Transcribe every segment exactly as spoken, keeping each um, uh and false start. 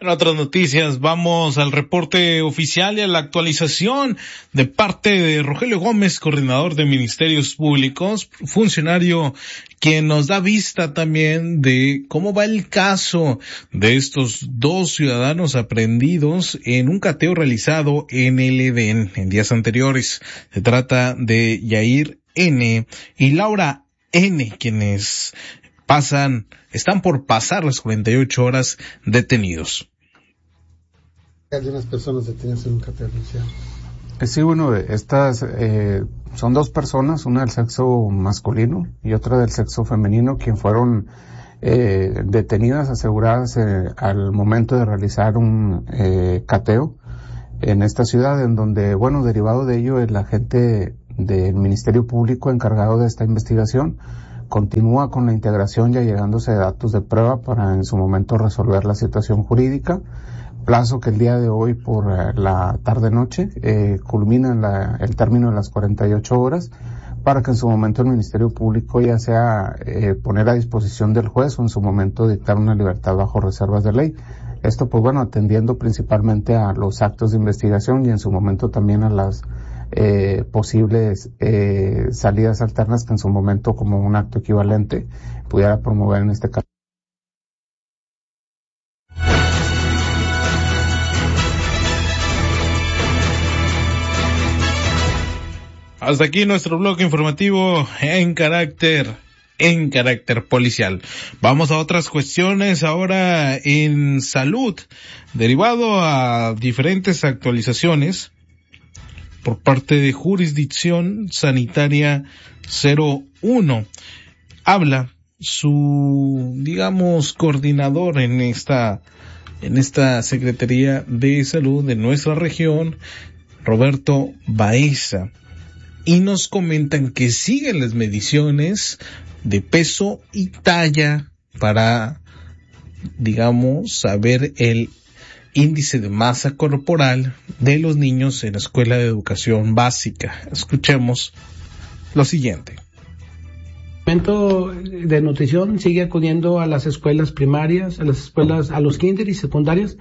En otras noticias, vamos al reporte oficial y a la actualización de parte de Rogelio Gómez, coordinador de Ministerios Públicos, funcionario quien nos da vista también de cómo va el caso de estos dos ciudadanos aprehendidos en un cateo realizado en el Edén en días anteriores. Se trata de Yair N. y Laura N., quienes pasan, están por pasar las cuarenta y ocho horas detenidos. Hay unas personas detenidas en un cateo inicial. Sí, bueno, estas eh, son dos personas, una del sexo masculino y otra del sexo femenino, quien fueron eh, detenidas, aseguradas eh, al momento de realizar un eh, cateo en esta ciudad, en donde, bueno, derivado de ello, el agente del Ministerio Público encargado de esta investigación continúa con la integración, ya llegándose de datos de prueba para en su momento resolver la situación jurídica. Plazo que el día de hoy por eh, la tarde-noche eh, culmina la, el término de las cuarenta y ocho horas para que en su momento el Ministerio Público ya sea eh, poner a disposición del juez o en su momento dictar una libertad bajo reservas de ley. Esto pues bueno, atendiendo principalmente a los actos de investigación y en su momento también a las eh, posibles eh, salidas alternas que en su momento como un acto equivalente pudiera promover en este caso. Hasta aquí nuestro bloque informativo en carácter, en carácter policial. Vamos a otras cuestiones ahora en salud, derivado a diferentes actualizaciones por parte de Jurisdicción Sanitaria cero uno. Habla su, digamos, coordinador en esta, en esta Secretaría de Salud de nuestra región, Roberto Baeza. Y nos comentan que siguen las mediciones de peso y talla para, digamos, saber el índice de masa corporal de los niños en la escuela de educación básica. Escuchemos lo siguiente. El departamento de nutrición sigue acudiendo a las escuelas primarias, a las escuelas, a los kinder y secundarias,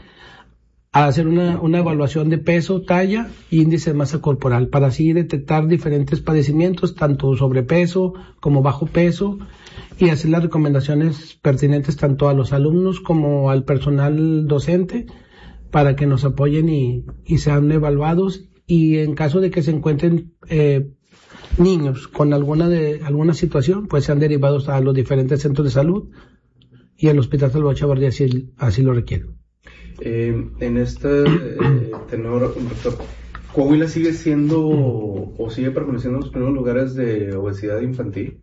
a hacer una, una evaluación de peso, talla e índice de masa corporal para así detectar diferentes padecimientos, tanto sobrepeso como bajo peso, y hacer las recomendaciones pertinentes tanto a los alumnos como al personal docente para que nos apoyen y, y sean evaluados, y en caso de que se encuentren eh, niños con alguna de alguna situación, pues sean derivados a los diferentes centros de salud y al Hospital Salvador Chavarría si así lo requiere. Eh, en este eh, tenor, doctor, ¿Coahuila sigue siendo o sigue permaneciendo en los primeros lugares de obesidad infantil?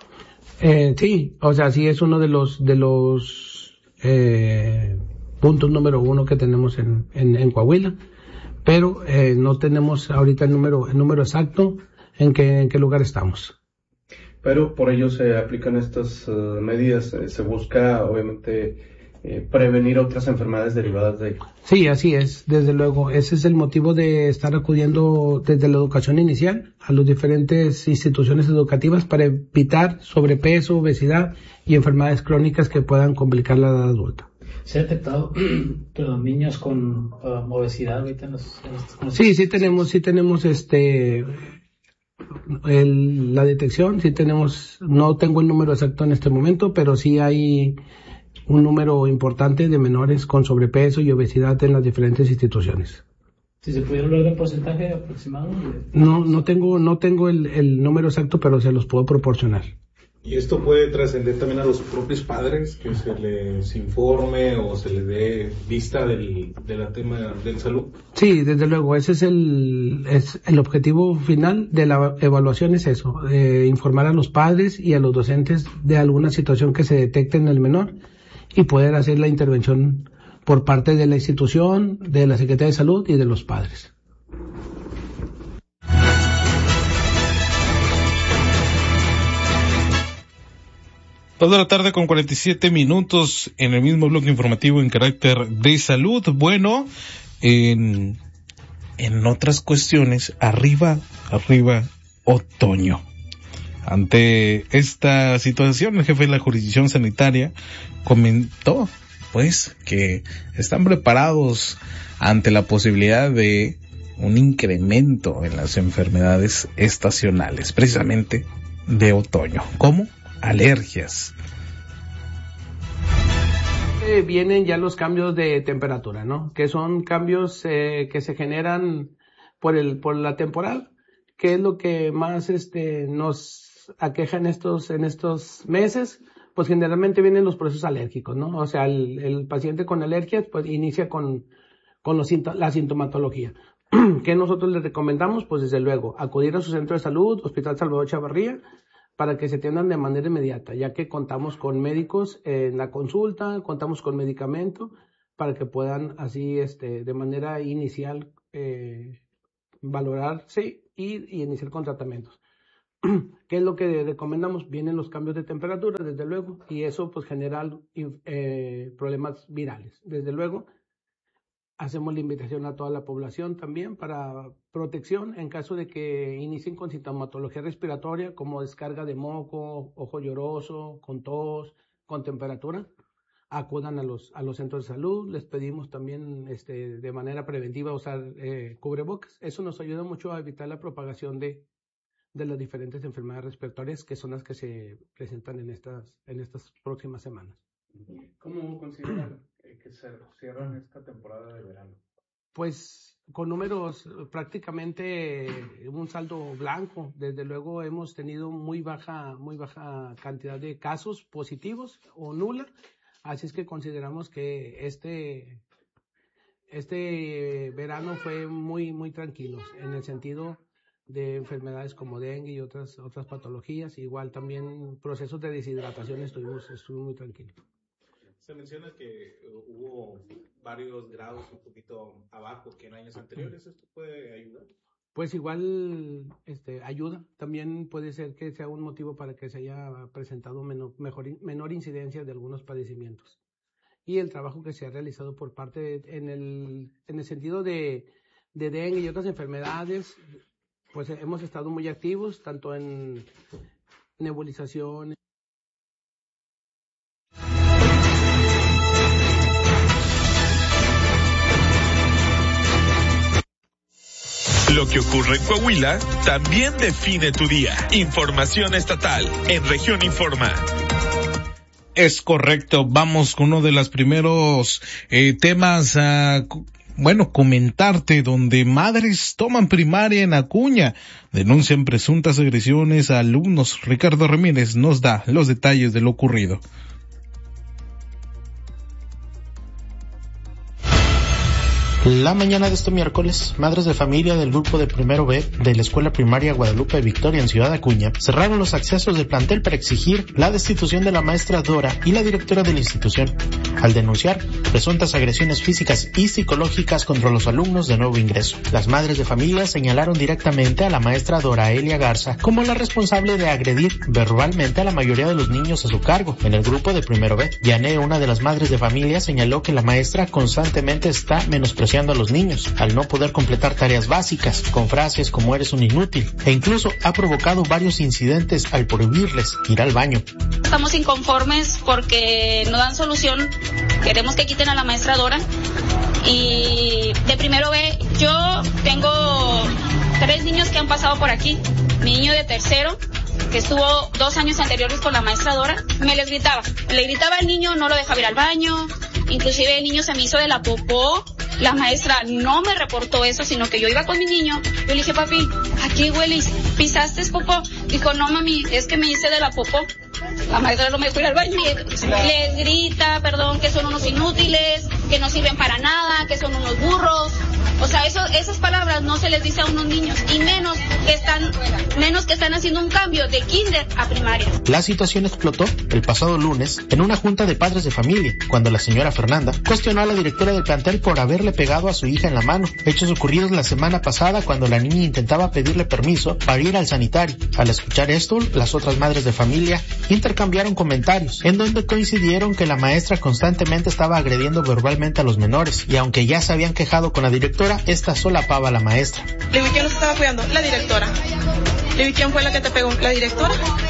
Eh, sí, o sea, sí es uno de los de los eh, puntos número uno que tenemos en, en, en Coahuila, pero eh, no tenemos ahorita el número el número exacto en qué en qué lugar estamos. Pero por ello se aplican estas uh, medidas, eh, se busca obviamente Eh, prevenir otras enfermedades derivadas de ello. Sí, así es, desde luego. Ese es el motivo de estar acudiendo desde la educación inicial a las diferentes instituciones educativas para evitar sobrepeso, obesidad y enfermedades crónicas que puedan complicar la edad adulta. ¿Se ha detectado que los niños con uh, obesidad ahorita en los, en los... Sí, sí tenemos, sí tenemos este el, la detección, sí tenemos, no tengo el número exacto en este momento, pero sí hay un número importante de menores con sobrepeso y obesidad en las diferentes instituciones. ¿Si se pudiera hablar de un porcentaje aproximado? No, no tengo, no tengo el, el número exacto, pero se los puedo proporcionar. ¿Y esto puede trascender también a los propios padres, que se les informe o se les dé vista del, del tema de salud? Sí, desde luego, ese es el, es el objetivo final de la evaluación, es eso, eh, informar a los padres y a los docentes de alguna situación que se detecte en el menor y poder hacer la intervención por parte de la institución, de la Secretaría de Salud y de los padres. Dos de la tarde con cuarenta y siete minutos en el mismo bloque informativo en carácter de salud. Bueno, en, en otras cuestiones, arriba, arriba, otoño. Ante esta situación, el jefe de la jurisdicción sanitaria comentó pues, que están preparados ante la posibilidad de un incremento en las enfermedades estacionales, precisamente de otoño, como alergias. Eh, vienen ya los cambios de temperatura, ¿no? Que son cambios eh, que se generan por el por la temporal, que es lo que más este nos aqueja en estos en estos meses. Pues generalmente vienen los procesos alérgicos, ¿no? O sea, el, el paciente con alergias pues inicia con con los, la sintomatología. ¿Qué nosotros les recomendamos? Pues desde luego, acudir a su centro de salud, Hospital Salvador Chavarría, para que se atiendan de manera inmediata, ya que contamos con médicos en la consulta, contamos con medicamento, para que puedan así, este, de manera inicial, eh, valorarse y, y iniciar con tratamientos. ¿Qué es lo que recomendamos? Vienen los cambios de temperatura, desde luego, y eso pues genera eh, problemas virales. Desde luego, hacemos la invitación a toda la población también para protección en caso de que inicien con sintomatología respiratoria como descarga de moco, ojo lloroso, con tos, con temperatura. Acudan a los a los centros de salud. Les pedimos también este, de manera preventiva usar eh, cubrebocas. Eso nos ayuda mucho a evitar la propagación de, de las diferentes enfermedades respiratorias que son las que se presentan en estas, en estas próximas semanas. ¿Cómo consideran que se cierran esta temporada de verano? Pues con números prácticamente un saldo blanco. Desde luego hemos tenido muy baja, muy baja cantidad de casos positivos o nula. Así es que consideramos que este, este verano fue muy, muy tranquilo en el sentido de enfermedades como dengue y otras, otras patologías. Igual también procesos de deshidratación estuvimos, estuvimos muy tranquilos. Se menciona que hubo varios grados un poquito abajo que en años anteriores. ¿Esto puede ayudar? Pues igual este, ayuda. También puede ser que sea un motivo para que se haya presentado menor, mejor, menor incidencia de algunos padecimientos. Y el trabajo que se ha realizado por parte de, en, el, en el sentido de, de dengue y otras enfermedades, pues hemos estado muy activos, tanto en nebulización. Lo que ocurre en Coahuila también define tu día. Información estatal en Región Informa. Es correcto. Vamos con uno de los primeros eh, temas a, bueno, comentarte, donde madres toman primaria en Acuña denuncian presuntas agresiones a alumnos. Ricardo Ramírez nos da los detalles de lo ocurrido. La mañana de este miércoles, madres de familia del grupo de primero B de la Escuela Primaria Guadalupe Victoria en Ciudad Acuña cerraron los accesos del plantel para exigir la destitución de la maestra Dora y la directora de la institución, al denunciar presuntas agresiones físicas y psicológicas contra los alumnos de nuevo ingreso. Las madres de familia señalaron directamente a la maestra Dora Elia Garza como la responsable de agredir verbalmente a la mayoría de los niños a su cargo en el grupo de primero B. Yané, una de las madres de familia, señaló que la maestra constantemente está menospreciando a los niños al no poder completar tareas básicas con frases como eres un inútil, e incluso ha provocado varios incidentes al prohibirles ir al baño. Estamos inconformes porque no dan solución. Queremos que quiten a la maestra Dora. Y de primero B, yo tengo tres niños que han pasado por aquí. Mi niño de tercero, que estuvo dos años anteriores con la maestra Dora, me les gritaba. Le gritaba al niño, no lo dejaba ir al baño. Inclusive el niño se me hizo de la popó. La maestra no me reportó eso, sino que yo iba con mi niño. Yo le dije, papi, ¿a qué huele? ¿Pisaste popó? Dijo, no, mami, es que me hice de la popó. La maestra no me dejó ir al baño. Les grita, perdón, que son unos inútiles, que no sirven para nada, que son unos burros. O sea, eso, esas palabras no se les dice a unos niños, y menos que están, menos que están haciendo un cambio de kinder a primaria. La situación explotó el pasado lunes en una junta de padres de familia, cuando la señora Fernanda cuestionó a la directora del plantel por haberle pegado a su hija en la mano. Hechos ocurridos la semana pasada cuando la niña intentaba pedirle permiso para ir al sanitario. Al escuchar esto, las otras madres de familia intercambiaron comentarios, en donde coincidieron que la maestra constantemente estaba agrediendo verbalmente a los menores, y aunque ya se habían quejado con la directora, esta solapaba a la maestra. Le dije, ¿quién nos estaba cuidando? La directora. Le dije, ¿quién fue la que te pegó? La directora.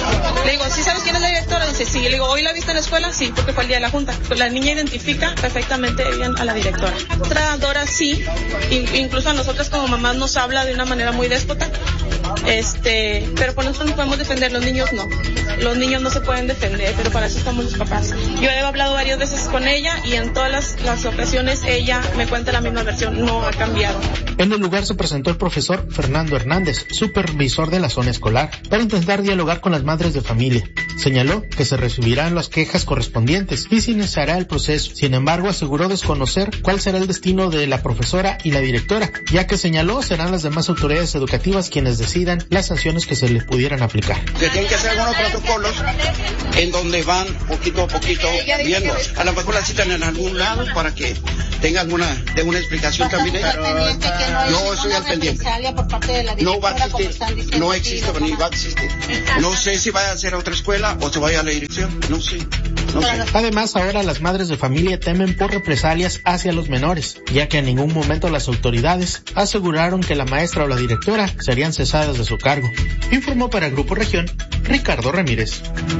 Le digo, ¿sí sabes quién es la directora? Dice, sí. Le digo, ¿hoy la viste en la escuela? Sí, porque fue el día de la junta. Pues la niña identifica perfectamente bien a la directora. Otra Dora sí, incluso a nosotras como mamás nos habla de una manera muy déspota. Este, pero por nosotros nos podemos defender, los niños no. Los niños no se pueden defender, pero para eso estamos los papás. Yo he hablado varias veces con ella y en todas las, las ocasiones ella me cuenta la misma versión, no ha cambiado. En el lugar se presentó el profesor Fernando Hernández, supervisor de la zona escolar, para intentar dialogar con las madres de familia. Señaló que se recibirán las quejas correspondientes y se iniciará el proceso. Sin embargo, aseguró desconocer cuál será el destino de la profesora y la directora, ya que señaló serán las demás autoridades educativas quienes decidan las sanciones que se les pudieran aplicar. Se tienen que hacer algunos protocolos en donde van poquito a poquito viendo. A lo mejor la citan en algún lado para que tenga alguna, de una explicación también. Yo estoy al pendiente. No va a existir, no existe ni va a existir. No sé si vaya a ser a otra escuela o se vaya a la dirección, no sé. No sé. Además, ahora las madres de familia temen por represalias hacia los menores, ya que en ningún momento las autoridades aseguraron que la maestra o la directora serían cesadas de su cargo. Informó para Grupo Región, Ricardo Ramírez.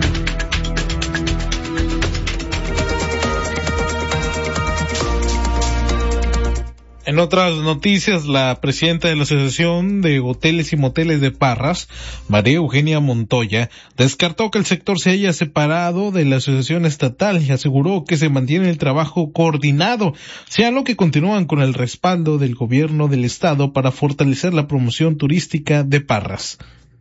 En otras noticias, la presidenta de la Asociación de Hoteles y Moteles de Parras, María Eugenia Montoya, descartó que el sector se haya separado de la asociación estatal y aseguró que se mantiene el trabajo coordinado, sea lo que continúan con el respaldo del gobierno del estado para fortalecer la promoción turística de Parras.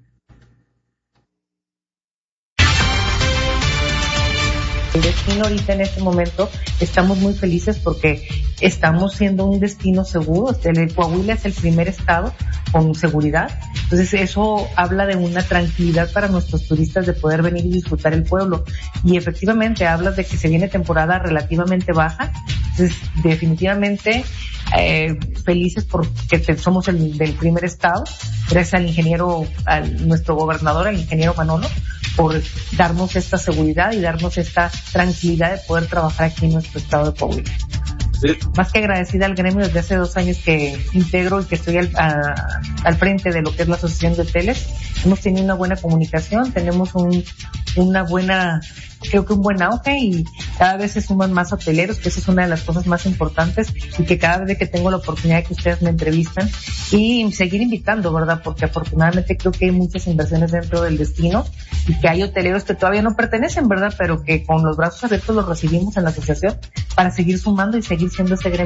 El destino ahorita en este momento estamos muy felices porque estamos siendo un destino seguro. El Coahuila es el primer estado con seguridad. Entonces eso habla de una tranquilidad para nuestros turistas de poder venir y disfrutar el pueblo. Y efectivamente hablas de que se viene temporada relativamente baja. Entonces definitivamente eh, felices porque te, somos el del primer estado. Gracias al ingeniero, a nuestro gobernador, al ingeniero Manolo, por darnos esta seguridad y darnos esta tranquilidad de poder trabajar aquí en nuestro estado de Coahuila. Sí. Más que agradecida al gremio desde hace dos años que integro y que estoy al, a, al frente de lo que es la Asociación de Hoteles. Hemos tenido una buena comunicación, tenemos un, una buena, creo que un buen auge y cada vez se suman más hoteleros, que esa es una de las cosas más importantes y que cada vez que tengo la oportunidad de que ustedes me entrevistan y seguir invitando, ¿verdad? Porque afortunadamente creo que hay muchas inversiones dentro del destino y que hay hoteleros que todavía no pertenecen, ¿verdad? Pero que con los brazos abiertos los recibimos en la asociación para seguir sumando y seguir siendo ese gremio